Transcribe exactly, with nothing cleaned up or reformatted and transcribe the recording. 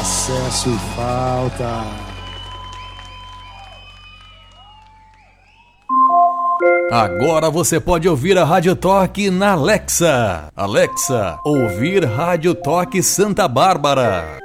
Excesso e falta. Agora você pode ouvir a Rádio Toque na Alexa. Alexa, ouvir Rádio Toque Santa Bárbara.